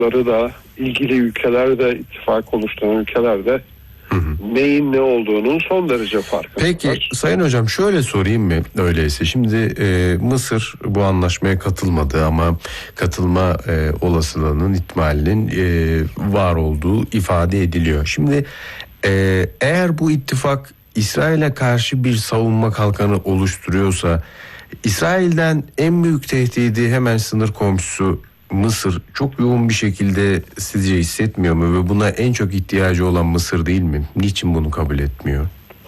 ittifakları da, ilgili ülkeler de, ittifak oluşturan ülkeler de neyin ne olduğunun son derece farkında. Peki Sayın Hocam, şöyle sorayım mı öyleyse? Şimdi Mısır bu anlaşmaya katılmadı ama katılma olasılığının, ihtimalinin var olduğu ifade ediliyor. Şimdi eğer bu ittifak İsrail'e karşı bir savunma kalkanı oluşturuyorsa, İsrail'den en büyük tehdidi hemen sınır komşusu Mısır çok yoğun bir şekilde sizce hissetmiyor mu ve buna en çok ihtiyacı olan Mısır değil mi? Niçin bunu kabul etmiyor?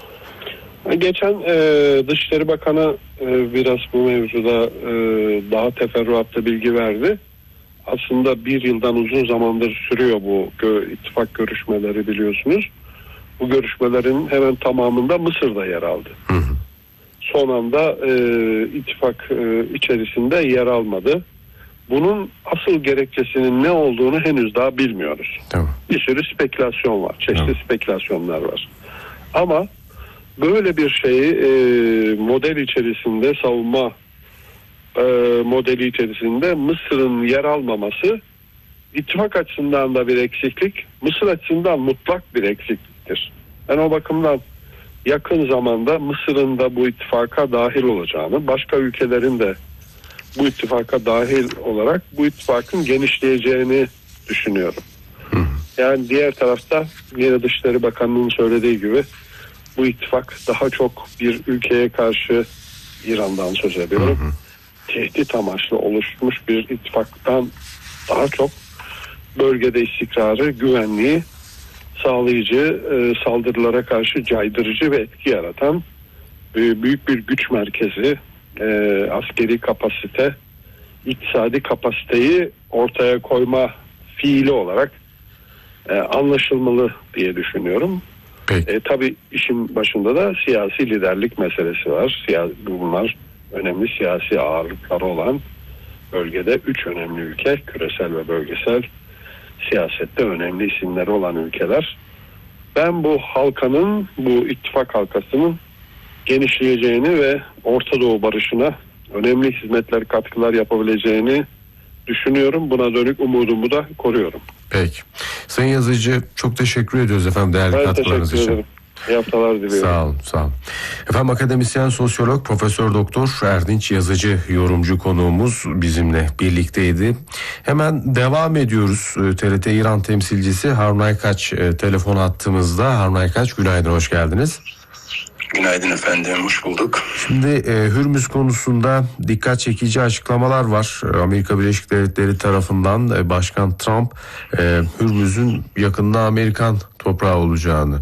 Geçen Dışişleri Bakanı biraz bu mevzuda daha teferruatlı bilgi verdi. Aslında bir yıldan uzun zamandır sürüyor bu ittifak görüşmeleri, biliyorsunuz. Bu görüşmelerin hemen tamamında Mısır'da yer aldı. Son anda ittifak içerisinde yer almadı. Bunun asıl gerekçesinin ne olduğunu henüz daha bilmiyoruz. Tamam. Bir sürü spekülasyon var. Çeşitli spekülasyonlar var. Ama böyle bir şeyi model içerisinde, savunma modeli içerisinde Mısır'ın yer almaması ittifak açısından da bir eksiklik, Mısır açısından mutlak bir eksikliktir. Ben o bakımdan yakın zamanda Mısır'ın da bu ittifaka dahil olacağını, başka ülkelerin de bu ittifaka dahil olarak bu ittifakın genişleyeceğini düşünüyorum. Yani diğer tarafta yine Dışişleri Bakanlığı'nın söylediği gibi bu ittifak daha çok bir ülkeye karşı, İran'dan söz ediyorum, tehdit amaçlı oluşmuş bir ittifaktan daha çok bölgede istikrarı, güvenliği sağlayıcı, saldırılara karşı caydırıcı ve etki yaratan büyük bir güç merkezi, askeri kapasite, iktisadi kapasiteyi ortaya koyma fiili olarak anlaşılmalı diye düşünüyorum. Tabii işin başında da siyasi liderlik meselesi var. Bunlar önemli siyasi ağırlıkları olan bölgede 3 önemli ülke, küresel ve bölgesel siyasette önemli isimleri olan ülkeler. Ben bu halkanın, bu ittifak halkasının genişleyeceğini ve Orta Doğu barışına önemli hizmetler, katkılar yapabileceğini düşünüyorum. Buna dönük umudumu da koruyorum. Peki. Sayın Yazıcı, çok teşekkür ediyoruz efendim değerli katkılarınız için. Ederim. İyi haftalar diliyorum. Sağ olun, sağ olun. Efendim akademisyen, sosyolog, Profesör Doktor Erdinç Yazıcı yorumcu konuğumuz bizimle birlikteydi. Hemen devam ediyoruz. TRT İran temsilcisi Harun Aykaç telefon hattımızda. Harun Aykaç, günaydın, hoş geldiniz. Günaydın efendim, hoş bulduk. Şimdi Hürmüz konusunda dikkat çekici açıklamalar var. Amerika Birleşik Devletleri tarafından Başkan Trump Hürmüz'ün yakında Amerikan toprağı olacağını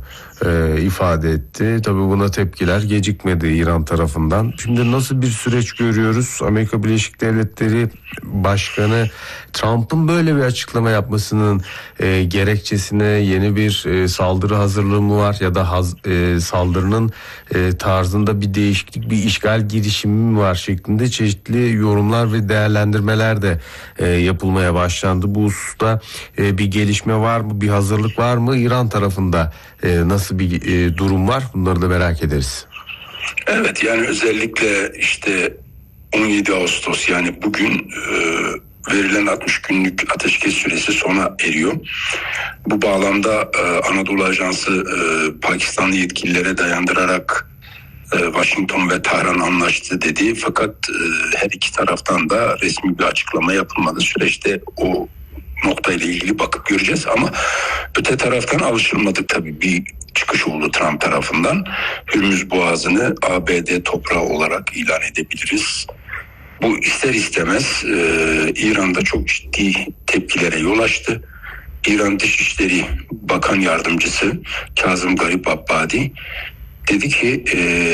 ifade etti. Tabii buna tepkiler gecikmedi İran tarafından. Şimdi nasıl bir süreç görüyoruz? Amerika Birleşik Devletleri Başkanı Trump'ın böyle bir açıklama yapmasının gerekçesine yeni bir saldırı hazırlığı mı var ya da saldırının tarzında bir değişiklik, bir işgal girişimi mi var şeklinde çeşitli yorumlar ve değerlendirmeler de yapılmaya başlandı. Bu hususta bir gelişme var mı, bir hazırlık var mı? İran tarafında nasıl bir durum var? Bunları da merak ederiz. Evet, yani özellikle işte 17 Ağustos yani bugün verilen 60 günlük ateşkes süresi sona eriyor. Bu bağlamda Anadolu Ajansı Pakistanlı yetkililere dayandırarak Washington ve Tahran anlaştı dedi. Fakat her iki taraftan da resmi bir açıklama yapılmadı. Süreçte o noktayla ilgili bakıp göreceğiz ama öte taraftan alışılmadık tabii bir çıkış oldu Trump tarafından. Hürmüz Boğazı'nı ABD toprağı olarak ilan edebiliriz. Bu ister istemez İran'da çok ciddi tepkilere yol açtı. İran Dışişleri Bakan Yardımcısı Kazım Garip Abbadi dedi ki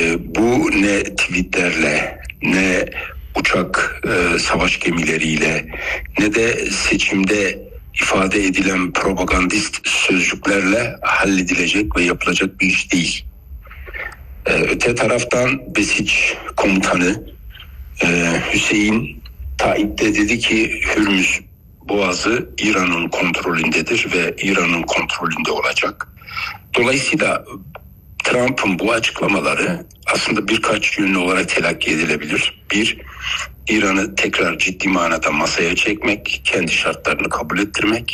bu ne tweetlerle, ne uçak savaş gemileriyle, ne de seçimde ifade edilen propagandist sözcüklerle halledilecek ve yapılacak bir iş değil. Öte taraftan Besiç komutanı Hüseyin Taib de dedi ki Hürmüz Boğazı İran'ın kontrolündedir ve İran'ın kontrolünde olacak. Dolayısıyla Trump'ın bu açıklamaları aslında birkaç yönlü olarak telakki edilebilir. Bir, İran'ı tekrar ciddi manada masaya çekmek, kendi şartlarını kabul ettirmek.